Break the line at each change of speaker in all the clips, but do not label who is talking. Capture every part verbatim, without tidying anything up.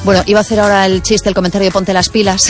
Bueno, iba a hacer ahora el chiste, el comentario de ponte las pilas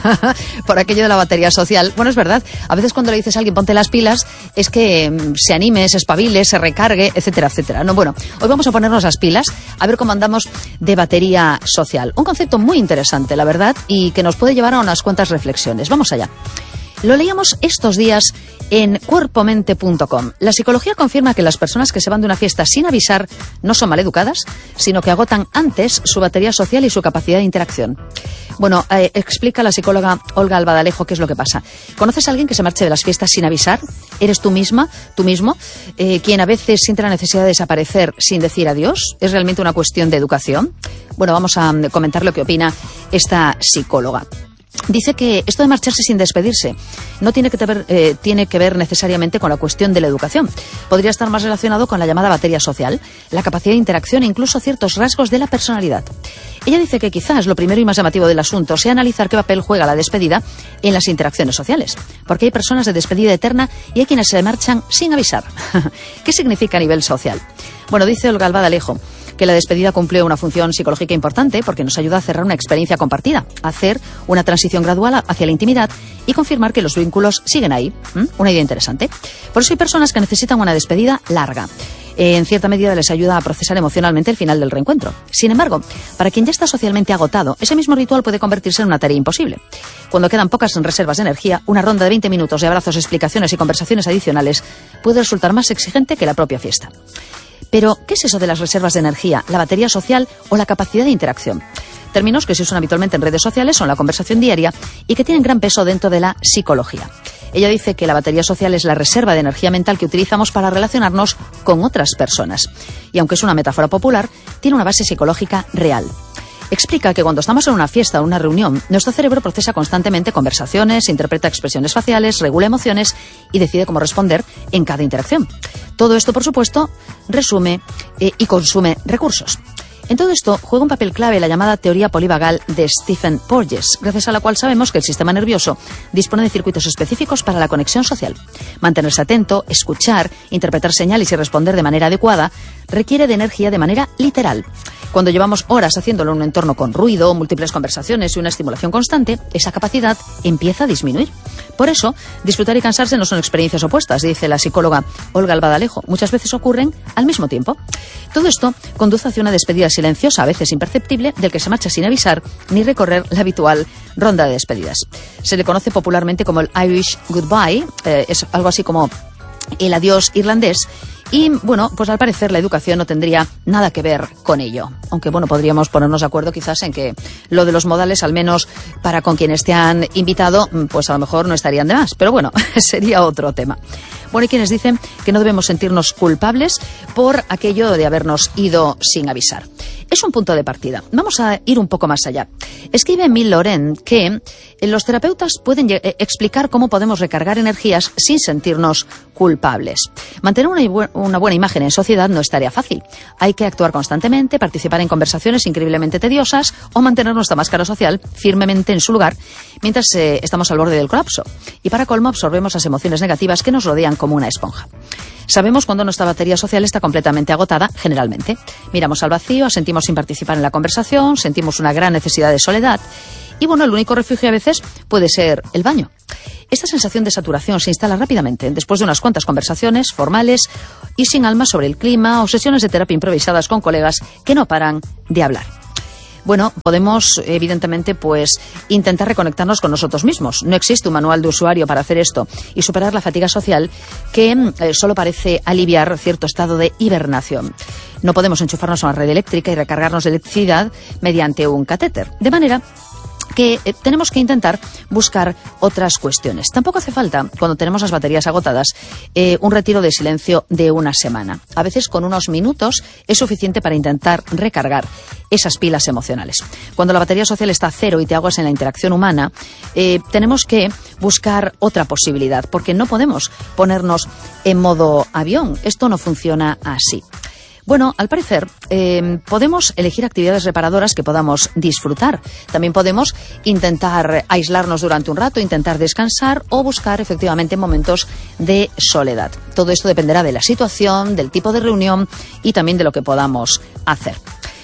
por aquello de la batería social. Bueno, es verdad, a veces cuando le dices a alguien ponte las pilas es que mm, se anime, se espabile, se recargue, etcétera, etcétera. No, bueno, hoy vamos a ponernos las pilas a ver cómo andamos de batería social. Un concepto muy interesante, la verdad, y que nos puede llevar a unas cuantas reflexiones. Vamos allá. Lo leíamos estos días en cuerpo mente punto com. La psicología confirma que las personas que se van de una fiesta sin avisar no son maleducadas, sino que agotan antes su batería social y su capacidad de interacción. Bueno, eh, explica la psicóloga Olga Albadalejo qué es lo que pasa. ¿Conoces a alguien que se marche de las fiestas sin avisar? ¿Eres tú misma, tú mismo, eh, quien a veces siente la necesidad de desaparecer sin decir adiós? ¿Es realmente una cuestión de educación? Bueno, vamos a comentar lo que opina esta psicóloga. Dice que esto de marcharse sin despedirse no tiene que, ver, eh, tiene que ver necesariamente con la cuestión de la educación. Podría estar más relacionado con la llamada batería social, la capacidad de interacción e incluso ciertos rasgos de la personalidad. Ella dice que quizás lo primero y más llamativo del asunto sea analizar qué papel juega la despedida en las interacciones sociales. Porque hay personas de despedida eterna y hay quienes se marchan sin avisar. ¿Qué significa a nivel social? Bueno, dice Olga Albadalejo que la despedida cumple una función psicológica importante porque nos ayuda a cerrar una experiencia compartida, a hacer una transición gradual hacia la intimidad y confirmar que los vínculos siguen ahí. ¿Mm? Una idea interesante. Por eso hay personas que necesitan una despedida larga. Eh, en cierta medida les ayuda a procesar emocionalmente el final del reencuentro. Sin embargo, para quien ya está socialmente agotado, ese mismo ritual puede convertirse en una tarea imposible. Cuando quedan pocas reservas de energía, una ronda de veinte minutos de abrazos, explicaciones y conversaciones adicionales puede resultar más exigente que la propia fiesta. Pero, ¿qué es eso de las reservas de energía, la batería social o la capacidad de interacción? Términos que se usan habitualmente en redes sociales o en la conversación diaria y que tienen gran peso dentro de la psicología. Ella dice que la batería social es la reserva de energía mental que utilizamos para relacionarnos con otras personas. Y aunque es una metáfora popular, tiene una base psicológica real. Explica que cuando estamos en una fiesta o una reunión, nuestro cerebro procesa constantemente conversaciones, interpreta expresiones faciales, regula emociones y decide cómo responder en cada interacción. Todo esto, por supuesto, resume eh, y consume recursos. En todo esto juega un papel clave la llamada teoría polivagal de Stephen Porges, gracias a la cual sabemos que el sistema nervioso dispone de circuitos específicos para la conexión social. Mantenerse atento, escuchar, interpretar señales y responder de manera adecuada requiere de energía de manera literal. Cuando llevamos horas haciéndolo en un entorno con ruido, múltiples conversaciones y una estimulación constante, esa capacidad empieza a disminuir. Por eso, disfrutar y cansarse no son experiencias opuestas, dice la psicóloga Olga Albadalejo. Muchas veces ocurren al mismo tiempo. Todo esto conduce hacia una despedida silenciosa, a veces imperceptible, del que se marcha sin avisar ni recorrer la habitual ronda de despedidas. Se le conoce popularmente como el Irish Goodbye, eh, es algo así como el adiós irlandés. Y, bueno, pues al parecer la educación no tendría nada que ver con ello. Aunque, bueno, podríamos ponernos de acuerdo quizás en que lo de los modales, al menos para con quienes te han invitado, pues a lo mejor no estarían de más. Pero bueno, sería otro tema. Bueno, hay quienes dicen que no debemos sentirnos culpables por aquello de habernos ido sin avisar. Es un punto de partida. Vamos a ir un poco más allá. Escribe Emile Laurent que los terapeutas pueden explicar cómo podemos recargar energías sin sentirnos culpables. Mantener una, una buena imagen en sociedad no es tarea fácil. Hay que actuar constantemente, participar en conversaciones increíblemente tediosas o mantener nuestra máscara social firmemente en su lugar mientras eh, estamos al borde del colapso. Y para colmo absorbemos las emociones negativas que nos rodean como una esponja. Sabemos cuando nuestra batería social está completamente agotada, generalmente. Miramos al vacío, sentimos sin participar en la conversación, sentimos una gran necesidad de soledad y, bueno, el único refugio a veces puede ser el baño. Esta sensación de saturación se instala rápidamente después de unas cuantas conversaciones formales y sin alma sobre el clima o sesiones de terapia improvisadas con colegas que no paran de hablar. Bueno, podemos, evidentemente, pues intentar reconectarnos con nosotros mismos. No existe un manual de usuario para hacer esto y superar la fatiga social que eh, solo parece aliviar cierto estado de hibernación. No podemos enchufarnos a una red eléctrica y recargarnos de electricidad mediante un catéter. De manera que eh, tenemos que intentar buscar otras cuestiones. Tampoco hace falta, cuando tenemos las baterías agotadas, eh, un retiro de silencio de una semana. A veces con unos minutos es suficiente para intentar recargar esas pilas emocionales. Cuando la batería social está a cero y te ahogas en la interacción humana, eh, tenemos que buscar otra posibilidad, porque no podemos ponernos en modo avión. Esto no funciona así. Bueno, al parecer, eh, podemos elegir actividades reparadoras que podamos disfrutar. También podemos intentar aislarnos durante un rato, intentar descansar o buscar efectivamente momentos de soledad. Todo esto dependerá de la situación, del tipo de reunión y también de lo que podamos hacer.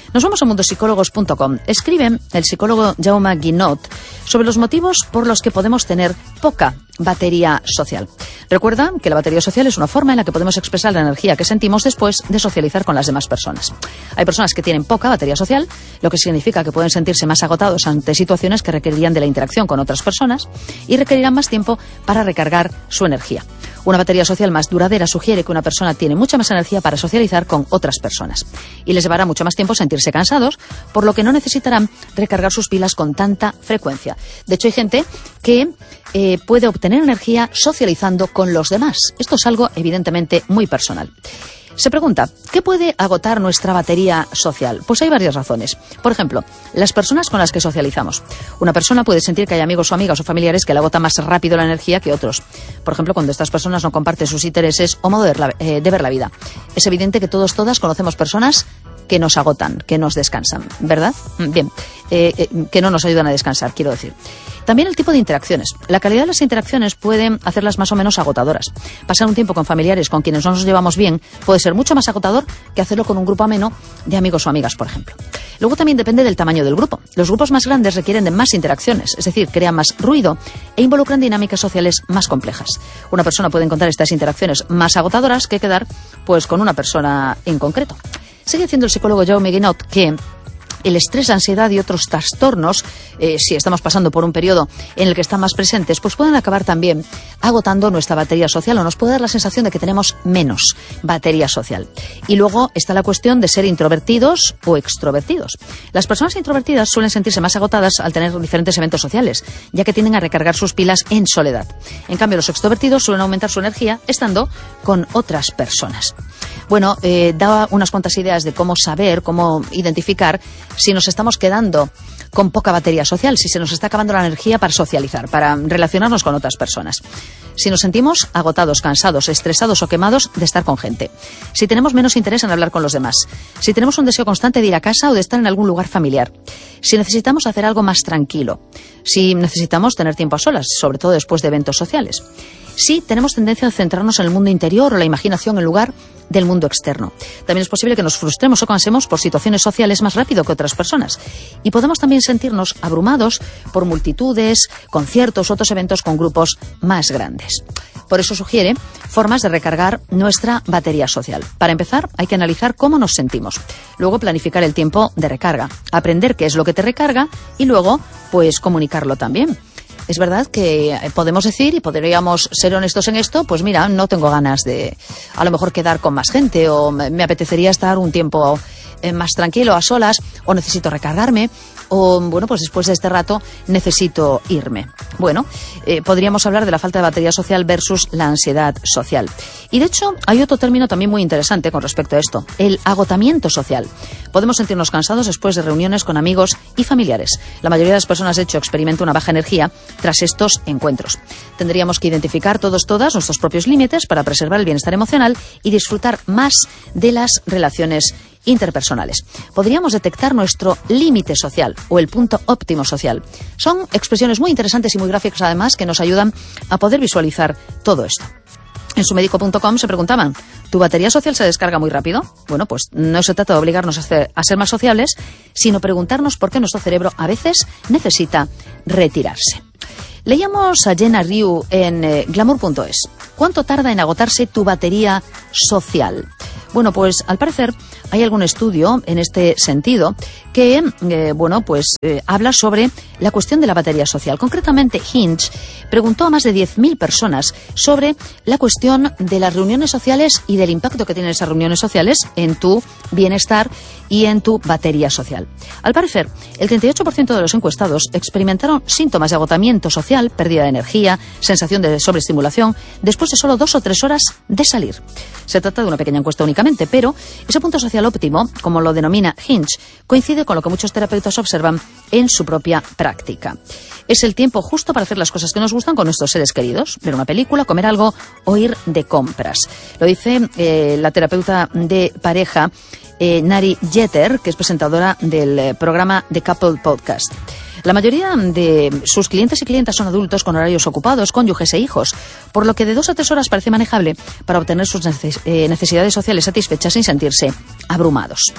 Nos vamos a mundo psicólogos punto com. Escribe el psicólogo Jaume Guinot sobre los motivos por los que podemos tener poca batería social. Recuerda que la batería social es una forma en la que podemos expresar la energía que sentimos después de socializar con las demás personas. Hay personas que tienen poca batería social, lo que significa que pueden sentirse más agotados ante situaciones que requerirían de la interacción con otras personas y requerirán más tiempo para recargar su energía. Una batería social más duradera sugiere que una persona tiene mucha más energía para socializar con otras personas y les llevará mucho más tiempo sentirse cansados, por lo que no necesitarán recargar sus pilas con tanta frecuencia. De hecho, hay gente que eh, puede obtener energía socializando con los demás. Esto es algo evidentemente muy personal. Se pregunta, ¿qué puede agotar nuestra batería social? Pues hay varias razones. Por ejemplo, las personas con las que socializamos. Una persona puede sentir que hay amigos o amigas o familiares que le agotan más rápido la energía que otros. Por ejemplo, cuando estas personas no comparten sus intereses o modo de ver la, eh, de ver la vida. Es evidente que todos, todas conocemos personas que nos agotan, que nos descansan, ¿verdad? Bien, eh, eh, que no nos ayudan a descansar, quiero decir. También el tipo de interacciones. La calidad de las interacciones puede hacerlas más o menos agotadoras. Pasar un tiempo con familiares con quienes no nos llevamos bien puede ser mucho más agotador que hacerlo con un grupo ameno de amigos o amigas, por ejemplo. Luego también depende del tamaño del grupo. Los grupos más grandes requieren de más interacciones, es decir, crean más ruido e involucran dinámicas sociales más complejas. Una persona puede encontrar estas interacciones más agotadoras que quedar pues con una persona en concreto. Sigue diciendo el psicólogo Jaume Guinot que el estrés, la ansiedad y otros trastornos, eh, si estamos pasando por un periodo en el que están más presentes, pues pueden acabar también agotando nuestra batería social o nos puede dar la sensación de que tenemos menos batería social. Y luego está la cuestión de ser introvertidos o extrovertidos. Las personas introvertidas suelen sentirse más agotadas al tener diferentes eventos sociales, ya que tienden a recargar sus pilas en soledad. En cambio, los extrovertidos suelen aumentar su energía estando con otras personas. Bueno, eh, daba unas cuantas ideas de cómo saber, cómo identificar si nos estamos quedando con poca batería social, si se nos está acabando la energía para socializar, para relacionarnos con otras personas. Si nos sentimos agotados, cansados, estresados o quemados de estar con gente. Si tenemos menos interés en hablar con los demás. Si tenemos un deseo constante de ir a casa o de estar en algún lugar familiar. Si necesitamos hacer algo más tranquilo. Si necesitamos tener tiempo a solas, sobre todo después de eventos sociales. Si tenemos tendencia a centrarnos en el mundo interior o la imaginación en lugar del mundo externo. También es posible que nos frustremos o cansemos por situaciones sociales más rápido que otras personas. Y podemos también sentirnos abrumados por multitudes, conciertos u otros eventos con grupos más grandes. Por eso sugiere formas de recargar nuestra batería social. Para empezar, hay que analizar cómo nos sentimos. Luego, planificar el tiempo de recarga. Aprender qué es lo que te recarga y luego, pues, comunicarlo también. Es verdad que podemos decir, y podríamos ser honestos en esto, pues mira, no tengo ganas de a lo mejor quedar con más gente o me apetecería estar un tiempo más tranquilo, a solas, o necesito recargarme, o bueno, pues después de este rato necesito irme. Bueno, eh, podríamos hablar de la falta de batería social versus la ansiedad social. Y de hecho, hay otro término también muy interesante con respecto a esto, el agotamiento social. Podemos sentirnos cansados después de reuniones con amigos y familiares. La mayoría de las personas, de hecho, experimenta una baja energía tras estos encuentros. Tendríamos que identificar todos, todas, nuestros propios límites para preservar el bienestar emocional y disfrutar más de las relaciones interpersonales. Podríamos detectar nuestro límite social o el punto óptimo social. Son expresiones muy interesantes y muy gráficas, además, que nos ayudan a poder visualizar todo esto. En sumedico punto com se preguntaban, ¿tu batería social se descarga muy rápido? Bueno, pues no se trata de obligarnos a ser, a ser más sociables, sino preguntarnos por qué nuestro cerebro a veces necesita retirarse. Leíamos a Jenna Ryu en eh, glamour punto es. ¿Cuánto tarda en agotarse tu batería social? Bueno, pues al parecer hay algún estudio en este sentido que, eh, bueno, pues eh, habla sobre la cuestión de la batería social. Concretamente, Hinge preguntó a más de diez mil personas sobre la cuestión de las reuniones sociales y del impacto que tienen esas reuniones sociales en tu bienestar y en tu batería social. Al parecer, el treinta y ocho por ciento de los encuestados experimentaron síntomas de agotamiento social, pérdida de energía, sensación de sobreestimulación, después de solo dos o tres horas de salir. Se trata de una pequeña encuesta únicamente, pero ese punto social óptimo, como lo denomina Hinge, coincide con lo que muchos terapeutas observan en su propia práctica. Es el tiempo justo para hacer las cosas que nos gustan con nuestros seres queridos, ver una película, comer algo o ir de compras. Lo dice eh, la terapeuta de pareja eh, Nari Jeter, que es presentadora del eh, programa The Couple Podcast. La mayoría de sus clientes y clientas son adultos con horarios ocupados, cónyuges e hijos, por lo que de dos a tres horas parece manejable para obtener sus neces- eh, necesidades sociales satisfechas sin sentirse abrumados.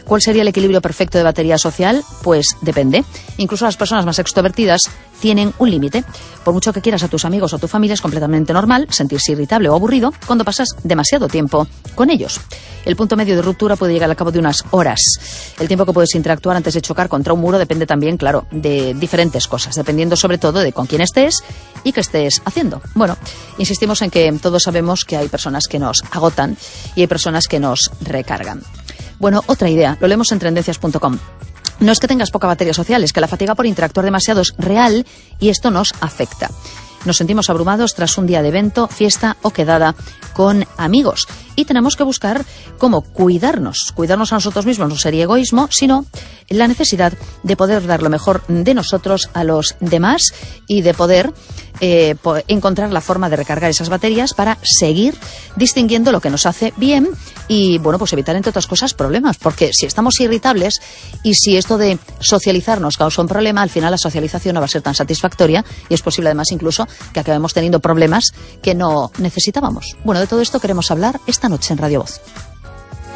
¿Cuál sería el equilibrio perfecto de batería social? Pues depende. Incluso las personas más extrovertidas tienen un límite. Por mucho que quieras a tus amigos o a tu familia, es completamente normal sentirse irritable o aburrido cuando pasas demasiado tiempo con ellos. El punto medio de ruptura puede llegar al cabo de unas horas. El tiempo que puedes interactuar antes de chocar contra un muro depende también, claro, de diferentes cosas, dependiendo sobre todo de con quién estés y qué estés haciendo. Bueno, insistimos en que todos sabemos que hay personas que nos agotan y hay personas que nos recargan. Bueno, otra idea, lo leemos en tendencias punto com. No es que tengas poca batería social, es que la fatiga por interactuar demasiado es real y esto nos afecta. Nos sentimos abrumados tras un día de evento, fiesta o quedada con amigos. Y tenemos que buscar cómo cuidarnos. Cuidarnos a nosotros mismos no sería egoísmo, sino la necesidad de poder dar lo mejor de nosotros a los demás y de poder eh, encontrar la forma de recargar esas baterías para seguir distinguiendo lo que nos hace bien y, bueno, pues evitar, entre otras cosas, problemas. Porque si estamos irritables y si esto de socializar nos causa un problema, al final la socialización no va a ser tan satisfactoria y es posible, además, incluso que acabemos teniendo problemas que no necesitábamos. Bueno, de todo esto queremos hablar esta noche en Radio Voz.